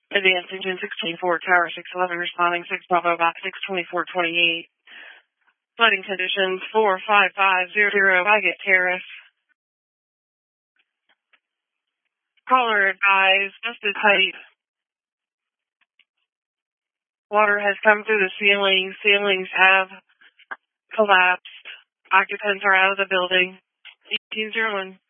Advanced engine 16-4, tower 611, responding 6 Bravo box 62428. Flooding conditions 45500, Waggett Terrace. Caller advised, busted pipe. Water has come through the ceiling. Ceilings have collapsed. Occupants are out of the building. 1801.